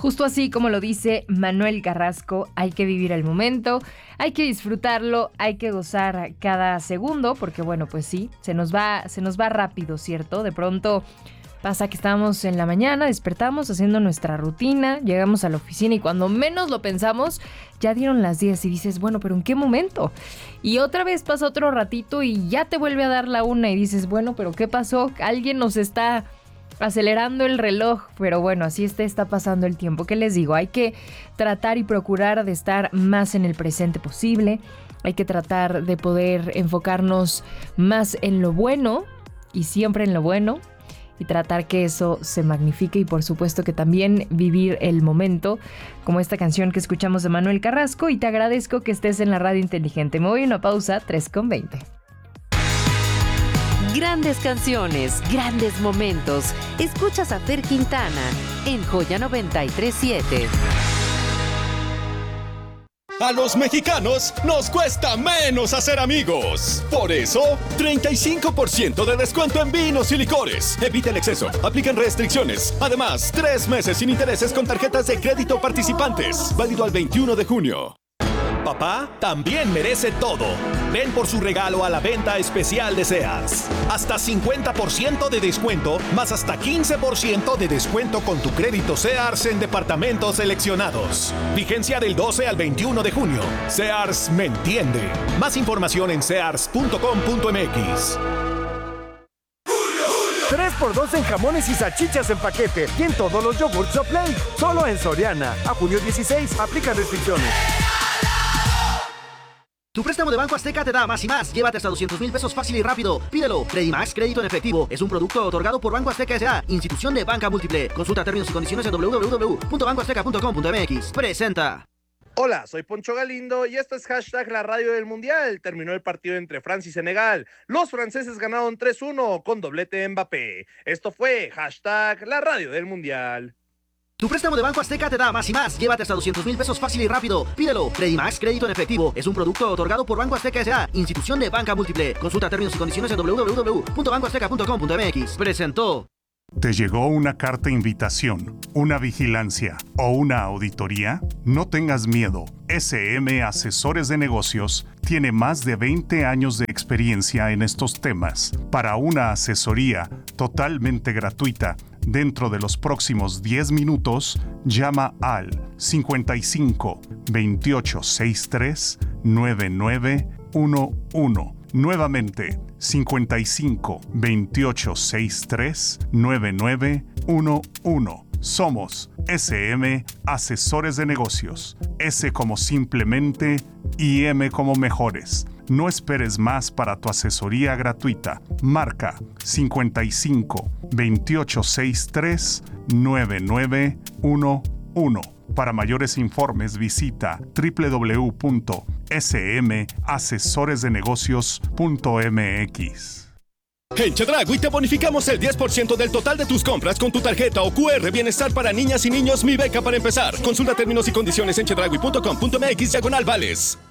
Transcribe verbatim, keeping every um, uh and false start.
Justo así como lo dice Manuel Carrasco, hay que vivir el momento, hay que disfrutarlo, hay que gozar cada segundo, porque bueno, pues sí, se nos va, se nos va rápido, ¿cierto? De pronto pasa que estamos en la mañana, despertamos haciendo nuestra rutina, llegamos a la oficina y cuando menos lo pensamos, ya dieron las diez y dices, bueno, pero ¿en qué momento? Y otra vez pasa otro ratito y ya te vuelve a dar la una y dices, bueno, pero ¿qué pasó? Alguien nos está acelerando el reloj, pero bueno, así está, está pasando el tiempo. ¿Qué les digo? Hay que tratar y procurar de estar más en el presente posible, hay que tratar de poder enfocarnos más en lo bueno y siempre en lo bueno, y tratar que eso se magnifique y por supuesto que también vivir el momento, como esta canción que escuchamos de Manuel Carrasco. Y te agradezco que estés en la radio inteligente. Me voy a una pausa, tres con veinte. Grandes canciones, grandes momentos. Escuchas a Fer Quintana en Joya noventa y tres siete. A los mexicanos nos cuesta menos hacer amigos. Por eso, treinta y cinco por ciento de descuento en vinos y licores. Evita el exceso, aplican restricciones. Además, tres meses sin intereses con tarjetas de crédito participantes. Válido al veintiuno de junio. Papá también merece todo. Ven por su regalo a la venta especial de Sears. Hasta cincuenta por ciento de descuento, más hasta quince por ciento de descuento con tu crédito Sears en departamentos seleccionados. Vigencia del doce al veintiuno de junio. Sears me entiende. Más información en sears punto com punto m x. tres por dos en jamones y salchichas en paquete y en todos los yogurts Yoplait. Solo en Soriana. A junio dieciséis, aplican restricciones. Tu préstamo de Banco Azteca te da más y más. Llévate hasta doscientos mil pesos fácil y rápido. Pídelo. Credimax, crédito en efectivo. Es un producto otorgado por Banco Azteca S A, institución de banca múltiple. Consulta términos y condiciones en doble u doble u doble u punto banco azteca punto com punto m x. Presenta. Hola, soy Poncho Galindo y esto es hashtag la radio del Mundial. Terminó el partido entre Francia y Senegal. Los franceses ganaron tres uno con doblete de Mbappé. Esto fue hashtag la radio del Mundial. Tu préstamo de Banco Azteca te da más y más. Llévate hasta doscientos mil pesos fácil y rápido. Pídelo. Credimax, crédito en efectivo. Es un producto otorgado por Banco Azteca S A, institución de banca múltiple. Consulta términos y condiciones en doble u doble u doble u punto banco azteca punto com punto m x. Presentó. ¿Te llegó una carta invitación, una vigilancia o una auditoría? No tengas miedo. S M Asesores de Negocios tiene más de veinte años de experiencia en estos temas. Para una asesoría totalmente gratuita, dentro de los próximos diez minutos, llama al cincuenta y cinco, veintiocho, sesenta y tres, noventa y nueve once. Nuevamente, cincuenta y cinco, veintiocho, sesenta y tres, noventa y nueve once. Somos S M Asesores de Negocios. S como simplemente y M como mejores. No esperes más para tu asesoría gratuita. Marca cincuenta y cinco, veintiocho, sesenta y tres, noventa y nueve once. Para mayores informes visita doble u doble u doble u punto s m asesores de negocios punto m x. En Chedraui te bonificamos el diez por ciento del total de tus compras con tu tarjeta o Q R Bienestar para niñas y niños Mi Beca para empezar. Consulta términos y condiciones en chedraui punto com punto m x diagonal vales.